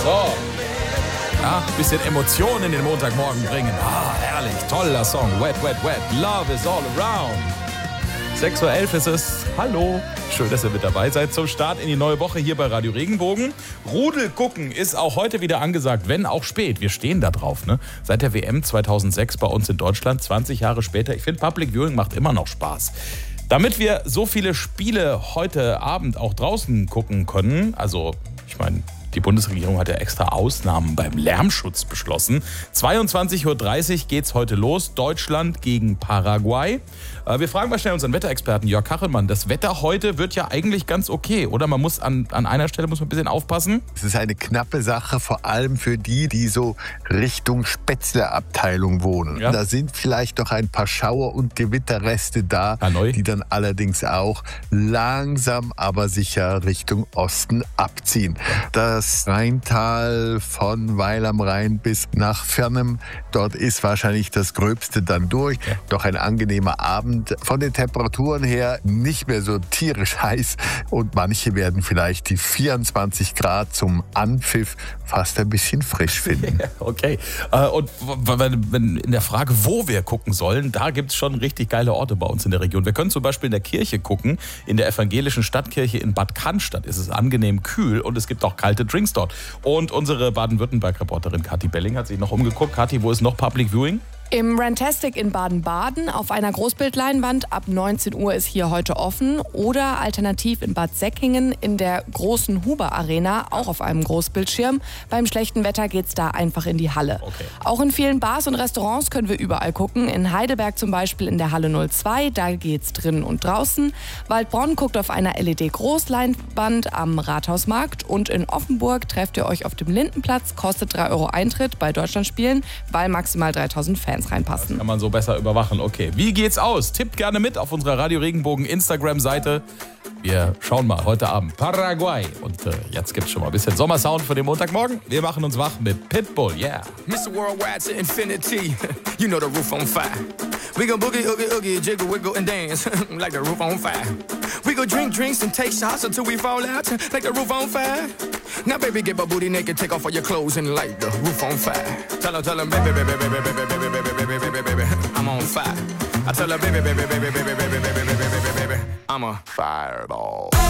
So. Ja, ein bisschen Emotionen in den Montagmorgen bringen. Ah, herrlich, toller Song. Wet, wet, wet. Love is all around. 6:11 Uhr ist es. Hallo. Schön, dass ihr mit dabei seid zum Start in die neue Woche hier bei Radio Regenbogen. Rudel gucken ist auch heute wieder angesagt, wenn auch spät. Wir stehen da drauf, ne? Seit der WM 2006 bei uns in Deutschland, 20 Jahre später. Ich finde, Public Viewing macht immer noch Spaß. Damit wir so viele Spiele heute Abend auch draußen gucken können, also ich meine, die Bundesregierung hat ja extra Ausnahmen beim Lärmschutz beschlossen. 22:30 Uhr geht's heute los. Deutschland gegen Paraguay. Wir fragen mal schnell unseren Wetterexperten Jörg Kachelmann. Das Wetter heute wird ja eigentlich ganz okay, oder? Man muss an einer Stelle ein bisschen aufpassen. Es ist eine knappe Sache, vor allem für die so Richtung Spätzle-Abteilung wohnen. Ja. Da sind vielleicht noch ein paar Schauer- und Gewitterreste da, Hanoi. die dann allerdings auch langsam, aber sicher Richtung Osten abziehen. Das Rheintal von Weil am Rhein bis nach Fernem, dort ist wahrscheinlich das Gröbste dann durch. Ja. Doch ein angenehmer Abend. Von den Temperaturen her nicht mehr so tierisch heiß und manche werden vielleicht die 24 Grad zum Anpfiff fast ein bisschen frisch finden. Okay. Und wenn in der Frage, wo wir gucken sollen, da gibt es schon richtig geile Orte bei uns in der Region. Wir können zum Beispiel in der Kirche gucken. In der evangelischen Stadtkirche in Bad Cannstatt ist es angenehm kühl und es gibt auch kalte Drinks dort. Und unsere Baden-Württemberg-Reporterin Kathi Belling hat sich noch umgeguckt. Kathi, wo ist noch Public Viewing? Im Rantastic in Baden-Baden auf einer Großbildleinwand. Ab 19 Uhr ist hier heute offen. Oder alternativ in Bad Säckingen in der großen Huber-Arena, auch auf einem Großbildschirm. Beim schlechten Wetter geht's da einfach in die Halle. Okay. Auch in vielen Bars und Restaurants können wir überall gucken. In Heidelberg zum Beispiel in der Halle 02, da geht's drinnen und draußen. Waldbronn guckt auf einer LED-Großleinwand am Rathausmarkt. Und in Offenburg trefft ihr euch auf dem Lindenplatz. Kostet 3 Euro Eintritt bei Deutschlandspielen, weil maximal 3000 Fans reinpassen. Kann man so besser überwachen. Okay, wie geht's aus? Tippt gerne mit auf unserer Radio Regenbogen Instagram-Seite. Wir schauen mal heute Abend Paraguay. Und jetzt gibt's schon mal ein bisschen Sommersound für den Montagmorgen. Wir machen uns wach mit Pitbull, yeah. Mr. Worldwide to infinity, you know the roof on fire. We go boogie, oogie, oogie, jiggle, wiggle, and dance like the roof on fire. We go drink drinks and take shots until we fall out like the roof on fire. Now baby, get my booty naked, take off all your clothes and light the roof on fire. Tell her, baby, baby, baby, baby, baby, baby, baby, baby, baby, I'm on fire. I tell her, baby, baby, baby, baby, baby, baby, baby, baby, baby, I'm a fireball.